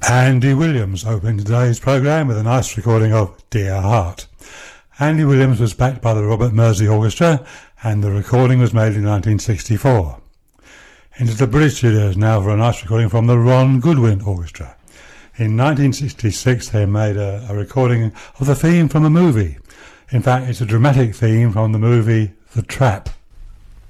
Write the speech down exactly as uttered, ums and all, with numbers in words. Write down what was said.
Andy Williams opened today's programme with a nice recording of Dear Heart. Andy Williams was backed by the Robert Mersey Orchestra and the recording was made in nineteen sixty-four. Into the British studios now for a nice recording from the Ron Goodwin Orchestra. In nineteen sixty-six they made a, a recording of the theme from a movie. In fact, it's a dramatic theme from the movie The Trap.